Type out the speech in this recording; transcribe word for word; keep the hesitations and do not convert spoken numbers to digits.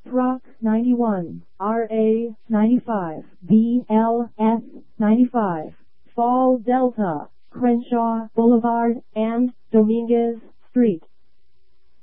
Rock ninety-one, R A ninety-five, B L S ninety-five, Fall Delta, Crenshaw Boulevard, and Dominguez Street.